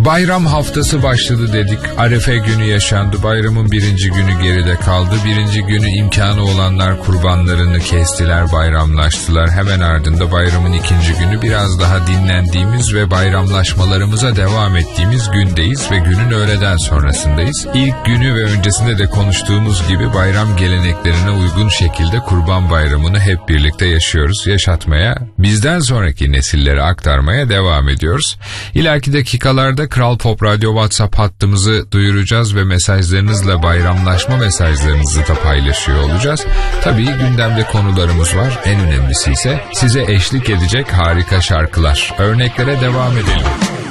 Bayram haftası başladı dedik. Arefe günü yaşandı. Bayramın birinci günü geride kaldı. Birinci günü imkanı olanlar kurbanlarını kestiler, bayramlaştılar. Hemen ardında bayramın ikinci günü biraz daha dinlendiğimiz ve bayramlaşmalarımıza devam ettiğimiz gündeyiz ve günün öğleden sonrasındayız. İlk günü ve öncesinde de konuştuğumuz gibi bayram geleneklerine uygun şekilde Kurban Bayramı'nı hep birlikte yaşıyoruz. Yaşatmaya, bizden sonraki nesillere aktarmaya devam ediyoruz. İleriki dakikalarda Kral Pop Radyo WhatsApp hattımızı duyuracağız ve mesajlarınızla bayramlaşma mesajlarınızı da paylaşıyor olacağız. Tabii gündemde konularımız var. En önemlisi ise size eşlik edecek harika şarkılar. Örneklere devam edelim.